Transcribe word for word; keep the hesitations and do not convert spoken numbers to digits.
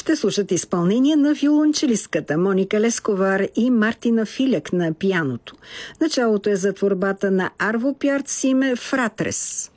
ще слушат изпълнение на виолончелистката Моника Лесковар и Мартина Филяк на пианото. Началото е за творбата на Арво Пярт с име Фратрес.